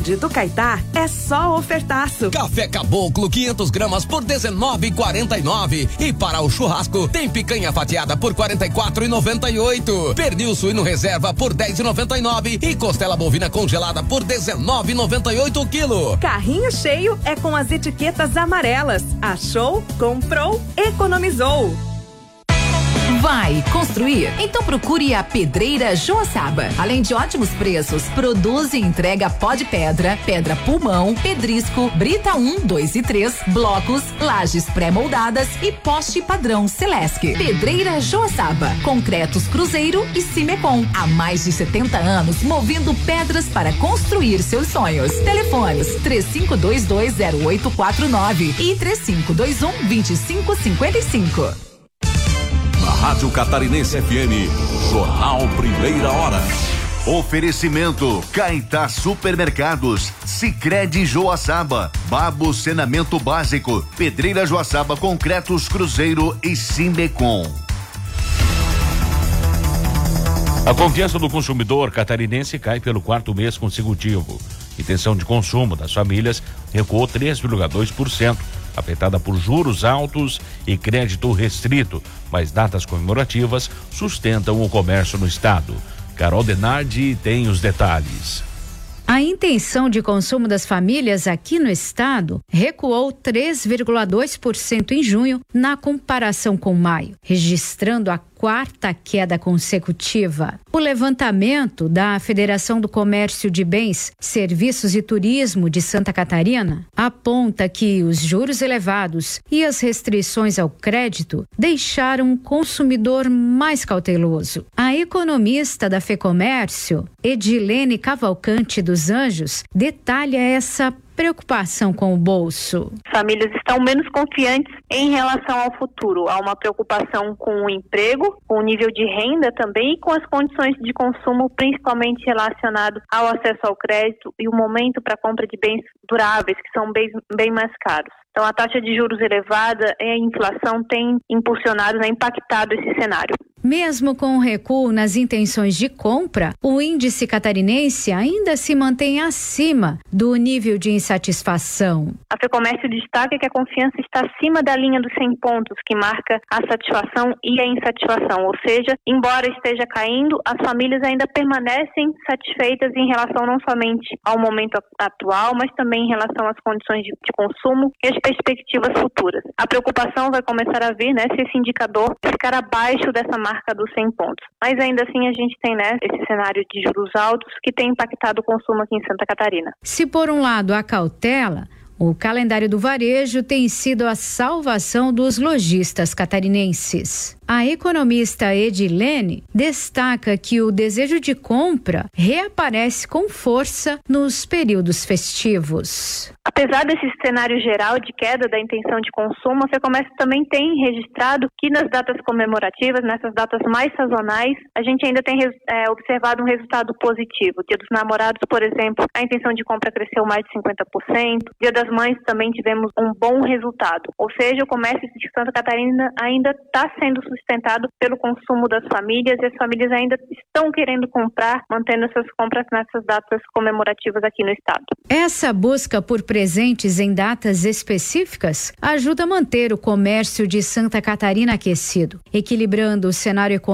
de Caetá é só ofertaço. Café Caboclo 500 gramas por R$19,49 e para o churrasco tem picanha fatiada por R$44,98. Pernil suíno reserva por R$10,99 e costela bovina congelada por R$19,98 o quilo. Carrinho cheio é com as etiquetas amarelas. Achou, comprou, economizou. Vai construir? Então procure a Pedreira Joaçaba. Além de ótimos preços, produz e entrega pó de pedra, pedra pulmão, pedrisco, brita 1, 2 e 3, blocos, lajes pré-moldadas e poste padrão Celesc. Pedreira Joaçaba, concretos Cruzeiro e Cimecon. Há mais de 70 anos movendo pedras para construir seus sonhos. Telefones 35220849 e 3521-2555. Na Rádio Catarinense FM, Jornal Primeira Hora. Oferecimento Caetá Supermercados, Sicredi Joaçaba, Babo Saneamento Básico, Pedreira Joaçaba Concretos Cruzeiro e Cimecon. A confiança do consumidor catarinense cai pelo 4º mês consecutivo. Intenção de consumo das famílias recuou 3,2%. Afetada por juros altos e crédito restrito, mas datas comemorativas sustentam o comércio no estado. Carol Denardi tem os detalhes. A intenção de consumo das famílias aqui no estado recuou 3,2% em junho na comparação com maio, registrando a 4ª queda consecutiva. O levantamento da Federação do Comércio de Bens, Serviços e Turismo de Santa Catarina aponta que os juros elevados e as restrições ao crédito deixaram o consumidor mais cauteloso. A economista da FEComércio, Edilene Cavalcante dos Anjos, detalha essa preocupação com o bolso. Famílias estão menos confiantes em relação ao futuro. Há uma preocupação com o emprego, com o nível de renda também e com as condições de consumo, principalmente relacionado ao acesso ao crédito e o momento para a compra de bens duráveis, que são bem mais caros. Então, a taxa de juros elevada e a inflação têm impulsionado, impactado esse cenário. Mesmo com o recuo nas intenções de compra, o índice catarinense ainda se mantém acima do nível de insatisfação. A FEComércio destaca que a confiança está acima da linha dos 100 pontos, que marca a satisfação e a insatisfação. Ou seja, embora esteja caindo, as famílias ainda permanecem satisfeitas em relação não somente ao momento atual, mas também em relação às condições de consumo e as perspectivas futuras. A preocupação vai começar a vir, se esse indicador ficar abaixo dessa marca dos 100 pontos. Mas ainda assim a gente tem, esse cenário de juros altos que tem impactado o consumo aqui em Santa Catarina. Se por um lado a cautela, o calendário do varejo tem sido a salvação dos lojistas catarinenses. A economista Edilene destaca que o desejo de compra reaparece com força nos períodos festivos. Apesar desse cenário geral de queda da intenção de consumo, a FEComércio também tem registrado que nas datas comemorativas, nessas datas mais sazonais, a gente ainda tem observado um resultado positivo. Dia dos Namorados, por exemplo, a intenção de compra cresceu mais de 50%. Dia das Mães também tivemos um bom resultado. Ou seja, o comércio de Santa Catarina ainda está sendo sustentado pelo consumo das famílias e as famílias ainda estão querendo comprar, mantendo essas compras nessas datas comemorativas aqui no estado. Essa busca por presentes em datas específicas ajuda a manter o comércio de Santa Catarina aquecido, equilibrando o cenário econômico